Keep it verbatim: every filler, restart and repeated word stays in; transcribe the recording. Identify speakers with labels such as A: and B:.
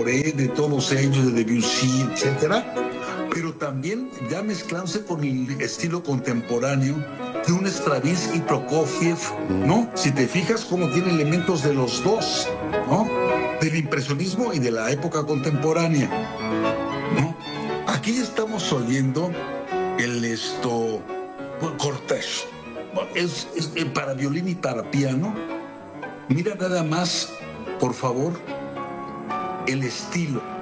A: Fauré, de todos ellos, de Debussy, etcétera, pero también ya mezclándose con el estilo contemporáneo de un Stravinsky, Prokofiev, ¿no? Si te fijas cómo tiene elementos de los dos, ¿no? Del impresionismo y de la época contemporánea, ¿no? Aquí estamos oyendo el esto cortejo, es, es, es para violín y para piano. Mira nada más, por favor, el estilo.